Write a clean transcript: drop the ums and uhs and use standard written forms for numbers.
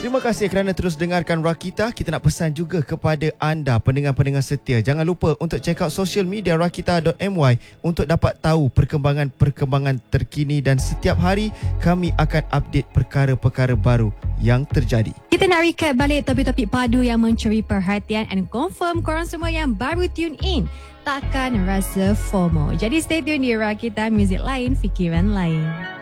Terima kasih kerana terus dengarkan Rakita. Kita nak pesan juga kepada anda, pendengar-pendengar setia. Jangan lupa untuk check out social media rakita.my untuk dapat tahu perkembangan terkini, dan setiap hari kami akan update perkara-perkara baru yang terjadi. Kita nak recap balik topik-topik padu yang mencuri perhatian, and confirm korang semua yang baru tune in takkan rasa FOMO. Jadi stay tune di Rakita, muzik lain, fikiran lain.